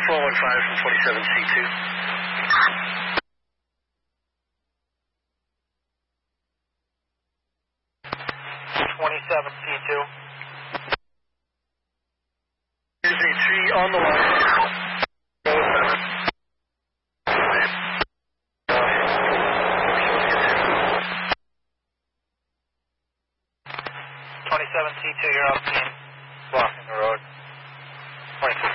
415 from 27C2. 27C2. There's a tree on the line. C2, you're off team, blocking the road. 26.